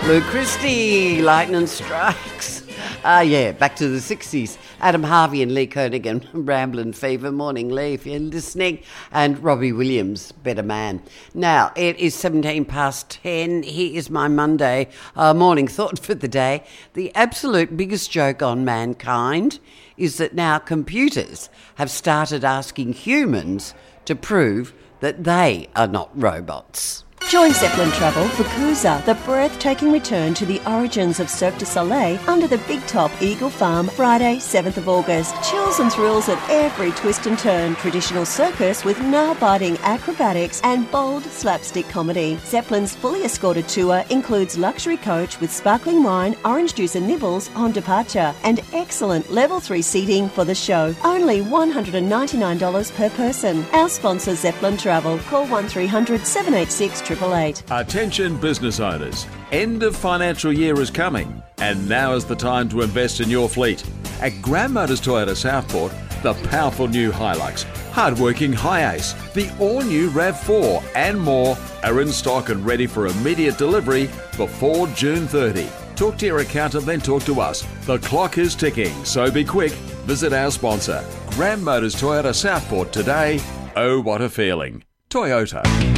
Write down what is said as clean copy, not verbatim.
Lou Christie, lightning strikes. Back to the 60s. Adam Harvey and Lee Konigan, Ramblin' Fever. Morning, Lee, if you're listening. And Robbie Williams, Better Man. Now, it is 17 past 10. Here is my Monday morning thought for the day. The absolute biggest joke on mankind is that now computers have started asking humans to prove that they are not robots. Join Zeppelin Travel for Cruiser, the breathtaking return to the origins of Cirque du Soleil under the Big Top Eagle Farm, Friday, 7th of August. Chills and thrills at every twist and turn. Traditional circus with nail-biting acrobatics and bold slapstick comedy. Zeppelin's fully escorted tour includes luxury coach with sparkling wine, orange juice and nibbles on departure, and excellent level 3 seating for the show. Only $199 per person. Our sponsor, Zeppelin Travel. Call 1300 786 888. Attention business owners, end of financial year is coming and now is the time to invest in your fleet. At Grand Motors Toyota Southport, the powerful new Hilux, hardworking Hi-Ace, the all-new RAV4 and more are in stock and ready for immediate delivery before June 30. Talk to your accountant, then talk to us. The clock is ticking, so be quick. Visit our sponsor, Grand Motors Toyota Southport today. Oh, what a feeling. Toyota.